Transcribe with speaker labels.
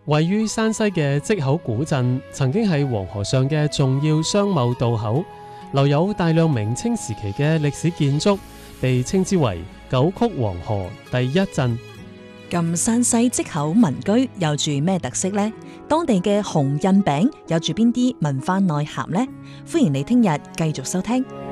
Speaker 1: 位於山西嘅積口古鎮，曾經係黃河上嘅重要商貿渡口，留有大量明清時期嘅歷史建築，被稱之為九曲黃河第一鎮。
Speaker 2: 咁山西積口民居有住咩特色呢？當地嘅紅印餅有住邊啲文化內涵呢？歡迎你聽日繼續收聽。